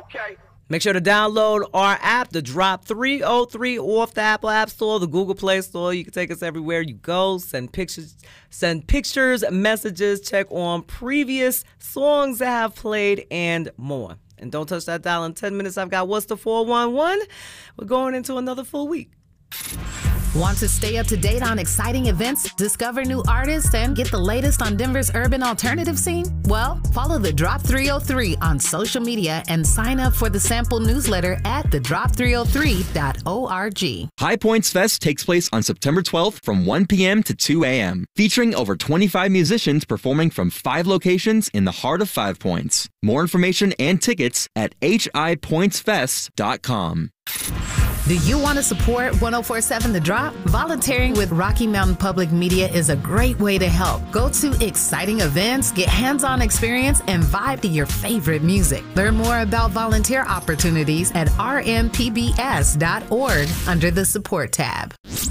Okay. Make sure to download our app, The Drop 303, off the Apple App Store, the Google Play Store. You can take us everywhere you go. Send pictures, messages, check on previous songs that have played, and more. And don't touch that dial. In 10 minutes, I've got What's the 411? We're going into another full week. Want to stay up to date on exciting events, discover new artists, and get the latest on Denver's urban alternative scene? Well, follow The Drop 303 on social media and sign up for the sample newsletter at thedrop303.org. High Points Fest takes place on September 12th from 1 p.m. to 2 a.m., featuring over 25 musicians performing from 5 locations in the heart of 5 Points. More information and tickets at hipointsfest.com. Do you want to support 104.7 The Drop? Volunteering with Rocky Mountain Public Media is a great way to help. Go to exciting events, get hands-on experience, and vibe to your favorite music. Learn more about volunteer opportunities at rmpbs.org under the support tab.